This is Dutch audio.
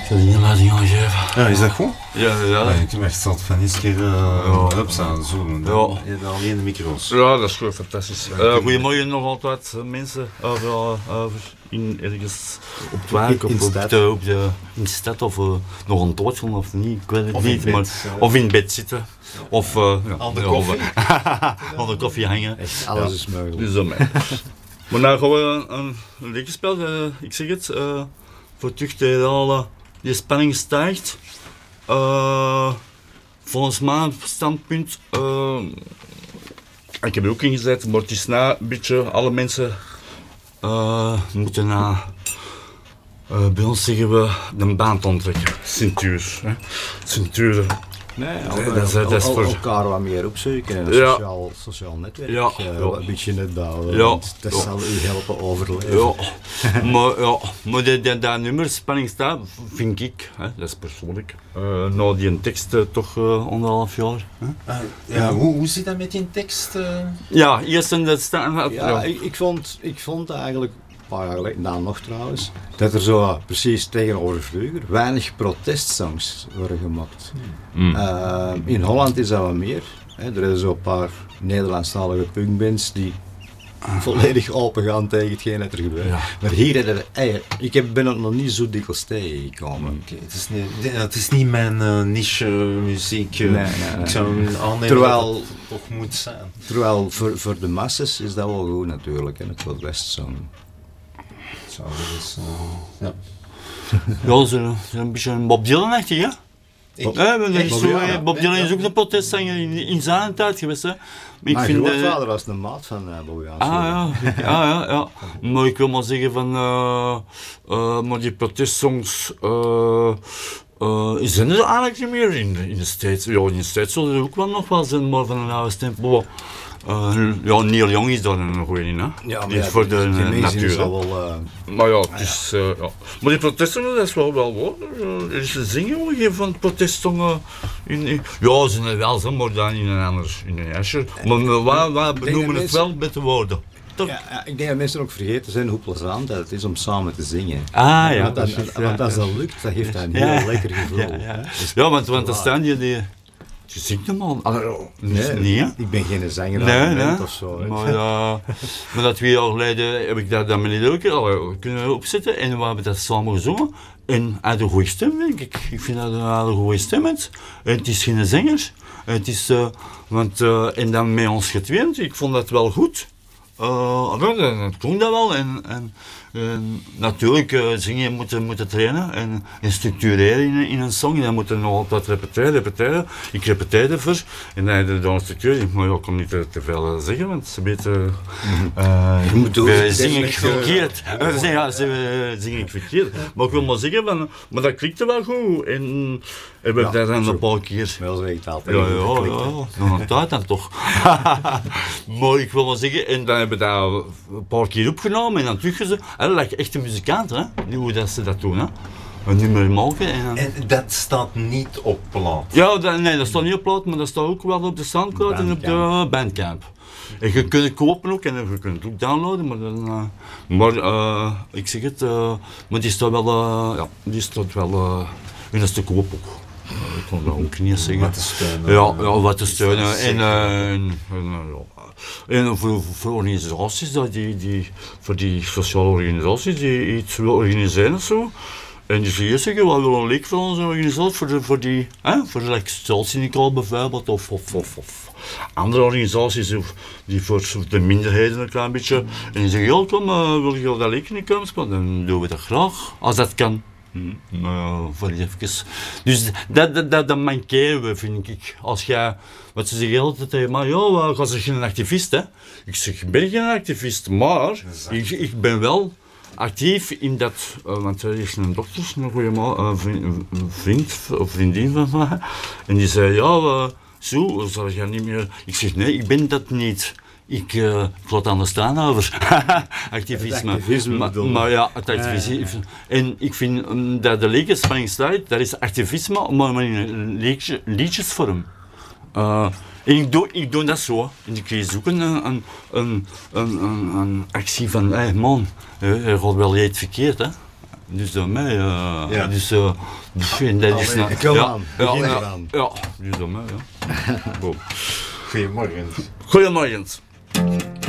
ga die inleiding aan geven. Ja, is dat goed? Ja. Ik heb echt zat van eens keer opstaan, zo. Dan alleen de micro's. Ja, dat is gewoon fantastisch. Goedemorgen nog altijd, mensen. In ergens op het werk of in de stad of nog aan het twijfelen of niet, ik weet het niet. Of in bed zitten. Of aan de koffie. Aan de koffie hangen. Echt, alles is mogelijk. Dus dat mij. Maar nou gaan we een lekker spel, ik zeg het, voor terug te herhalen, die spanning stijgt. Volgens mijn standpunt, ik heb er ook ingezet, maar het is na een beetje, alle mensen moeten bij ons zeggen we de band onttrekken, cintuur. Cintuur. Nee, dat is voor elkaar wat meer opzoeken en een sociaal netwerk een beetje uitbouwen. Want dat zal u helpen overleven. Maar dat nummer spanning staat, vind ik, dat is persoonlijk, na die tekst toch 1,5 jaar. Hoe zit dat met die tekst? Ja, eerst en dat staat. Ik vond eigenlijk, een paar jaar geleden, nou nog trouwens, dat er zo precies tegenover vroeger weinig protestsongs worden gemaakt. In Holland is dat wat meer. Er zijn zo'n paar Nederlandstalige punkbands die volledig open gaan tegen hetgeen dat er gebeurt. Ja. Maar hier, ik ben er nog niet zo dikwijls tegengekomen. Het is niet mijn niche muziek. Nee. Ik zou aannemen dat het toch moet zijn. Terwijl voor de masses is dat wel goed natuurlijk, het wordt best zo'n. Ja, ze een beetje een Bob Dylan-achtig, hè? Bob Dylan is ook een protestzanger in zijn tijd geweest, hè? Mijn grootvader was een maat van Bobby Aan. Ja. Maar ik wil maar zeggen van, maar die protestsongs zijn er eigenlijk niet meer in de States. Ja, in de States zullen er ook wel nog wel zijn, maar van een oude stempel. Neil Young is daar een goeie in, hè? Ja, maar die is voor de natuur. Maar ja, het is, maar die protestzongen, dat is wel waar. Er is een zingen van protestzongen ja, ze zijn er wel, maar dan in een jasje. Maar wij benoemen het wel met de woorden. Ja, ik denk dat mensen ook vergeten zijn hoe plezant dat het is om samen te zingen. Want als dat lukt, dat geeft een heel lekker gevoel. Ja, want er staan je zingt hem al. Nee, ik ben geen zanger of zo. Maar dat 2 jaar geleden heb ik dat met mijn ook al kunnen opzetten en we hebben dat samen gezongen. En hij had een goede stem, denk ik. Ik vind dat hij een goede stem heeft. En het is geen zanger. Het is, en dan met ons getweend, ik vond dat wel goed. Dat klonk dat wel. En natuurlijk zingen moeten trainen en structureren in een song. Dan moeten nog altijd repeteren. Ik repeteerde voor en dan heb je een structuur. Ik kan niet te veel zeggen, want ze weten. Zing ik verkeerd. Zing ik verkeerd. Maar ik wil maar zeggen, maar dat klikte wel goed. En heb ik dat dan een paar keer. Wel zeg ik het altijd. Nog een tijd dan toch. Maar ik wil maar zeggen, en dan hebben we dat een paar keer opgenomen en dan teruggezet. Dat lijkt echt een muzikant, hè? Hoe dat ze dat doen, hè? Een nummer maken en dat staat niet op plaat? Ja, dat staat niet op plaat, maar dat staat ook wel op de Soundcloud en op de Bandcamp. En je kunt het kopen ook en je kunt het ook downloaden, maar ik zeg het, maar die staat wel in een stuk op ook. Ik kon dat ook niet zeggen. Wat te steunen. Wat te steunen. En voor organisaties, voor die sociale organisaties die iets willen organiseren of zo. En die zie je zeggen, wat willen we leuk voor onze organisatie, voor de Stelsyndikaal bijvoorbeeld, of andere organisaties die voor de minderheden een klein beetje. En die zeggen, ja, kom, wil je dat leuk in de kamp, dan doen we dat graag, als dat kan. Voor even. Dus dat mankeren we, vind ik. Als jij, wat ze zeggen altijd tegen mij, ja, ik was geen activist, hè. Ik zeg, ik ben geen activist, maar ik ben wel actief in dat, want er is een dokter, een goede vriend of vriendin van mij, en die zei, ja, zo, zal jij niet meer. Ik zeg, nee, ik ben dat niet. Ik laat anders staan over activisme. Maar ja, het activisme. En ik vind dat de lekerspanning staat, dat is activisme, maar in een liedjesvorm. Ik doe dat zo. En ik zoek een actie van, hey man, je gaat wel iets verkeerd, hè. Dus door mij, Ja. dus begin, dat is... Allee, kom aan, begin ja, eraan. ja, dus door mij, ja. Bon. Goedemorgen. Goedemorgen.